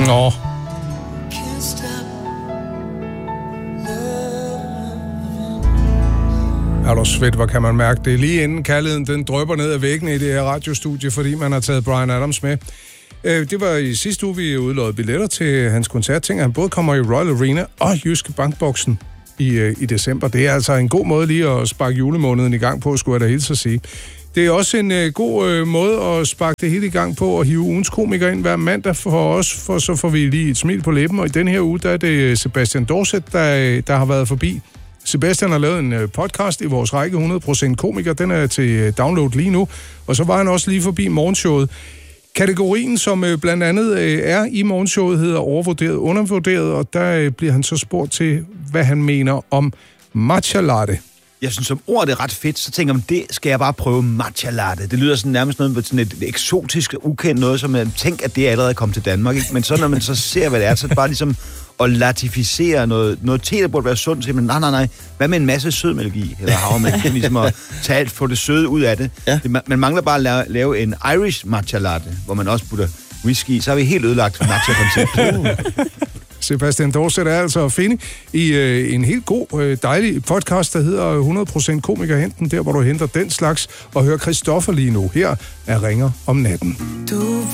Nå. Er du svedt, hvor kan man mærke det? Lige inden kærligheden, den drypper ned ad væggene i det her radiostudie, fordi man har taget Bryan Adams med. Det var i sidste uge, vi udlodede billetter til hans koncert. Tænker, han både kommer i Royal Arena og Jyske Bankboksen i december. Det er altså en god måde lige at sparke julemåneden i gang på, skulle jeg da hilse at sige. Det er også en god måde at sparke det hele i gang på og hive ugens komiker ind hver mandag for os, for så får vi lige et smil på læben. Og i den her uge, der er det Sebastian Dorset, der har været forbi. Sebastian har lavet en podcast i vores række 100% komiker. Den er til download lige nu. Og så var han også lige forbi morgenshowet. Kategorien, som blandt andet er i morgenshowet, hedder overvurderet, undervurderet. Og der bliver han så spurgt til, hvad han mener om matcha latte. Jeg synes, som ord er ret fedt, så tænker man, det skal jeg bare prøve matcha latte. Det lyder sådan nærmest noget med sådan et eksotisk, ukendt noget, som man tænker, at det er allerede kommet til Danmark. Ikke? Men så når man så ser, hvad det er, så er det bare ligesom at latificere noget te, der burde være sundt. Men nej. Hvad med en masse sødmælk i? Eller havremælk? Ligesom at tage alt, få det søde ud af det. Ja. Man mangler bare at lave en Irish matcha latte, hvor man også putter whisky i. Så har vi helt ødelagt matcha-koncept. Sebastian Dorset er altså at finde i en helt god, dejlig podcast, der hedder 100% komiker. Henten der, hvor du henter den slags, og hører Christoffer lige nu. Her er Ringer om natten. Du